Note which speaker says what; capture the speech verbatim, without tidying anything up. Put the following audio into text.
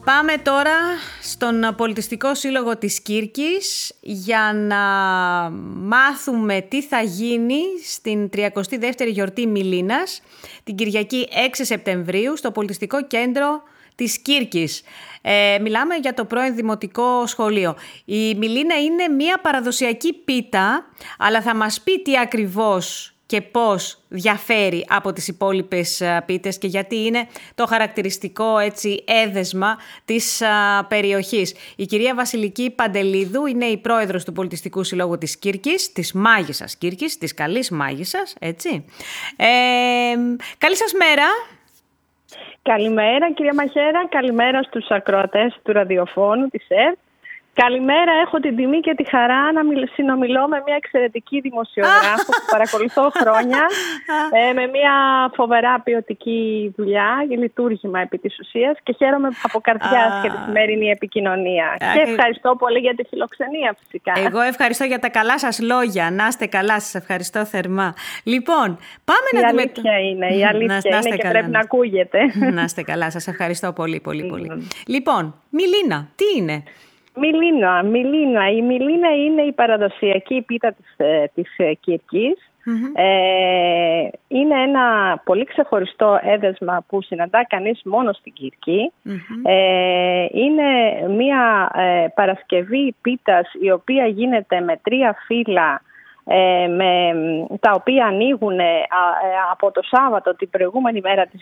Speaker 1: Πάμε τώρα στον Πολιτιστικό Σύλλογο της Κύρκης για να μάθουμε τι θα γίνει στην τριακοστή δεύτερη γιορτή Μιλίνας, την Κυριακή έξι Σεπτεμβρίου, στο Πολιτιστικό Κέντρο της Κύρκης. Ε, μιλάμε για το πρώην Δημοτικό Σχολείο. Η Μιλίνα είναι μια παραδοσιακή πίτα, αλλά θα μας πει τι ακριβώς και πώς διαφέρει από τις υπόλοιπες πίτες και γιατί είναι το χαρακτηριστικό έτσι έδεσμα της α, περιοχής. Η κυρία Βασιλική Παντελίδου είναι η πρόεδρος του Πολιτιστικού Συλλόγου της Κύρκης, της Μάγισσας Κύρκης, της καλής Μάγισσας, έτσι. Ε, καλή σας μέρα.
Speaker 2: Καλημέρα κυρία Μαχαίρα, καλημέρα στους ακροατές του ραδιοφώνου της ΕΡΤ. Καλημέρα, έχω την τιμή και τη χαρά να συνομιλώ με μια εξαιρετική δημοσιογράφο που παρακολουθώ χρόνια, ε, με μια φοβερά ποιοτική δουλειά, λειτουργήμα επί της ουσίας και χαίρομαι από καρδιάς για τη σημερινή επικοινωνία. Και ευχαριστώ πολύ για τη φιλοξενία φυσικά.
Speaker 1: Εγώ ευχαριστώ για τα καλά σας λόγια. Να είστε καλά, σας ευχαριστώ θερμά. Λοιπόν, πάμε
Speaker 2: η
Speaker 1: να
Speaker 2: δούμε... αλήθεια είναι, η αλήθεια να, είναι να και καλά, πρέπει να, να ακούγεται.
Speaker 1: Να είστε καλά, σας ευχαριστώ πολύ πολύ πολύ. Λοιπόν, Μιλίνα, τι είναι?
Speaker 2: Μιλίνα, Μιλίνα. Η Μιλίνα είναι η παραδοσιακή πίτα της, της Κύρκης. Mm-hmm. Ε, είναι ένα πολύ ξεχωριστό έδεσμα που συναντά κανείς μόνο στην Κύρκη. Mm-hmm. Ε, είναι μια ε, παρασκευή πίτας η οποία γίνεται με τρία φύλλα, ε, με, τα οποία ανοίγουν ε, από το Σάββατο την προηγούμενη μέρα της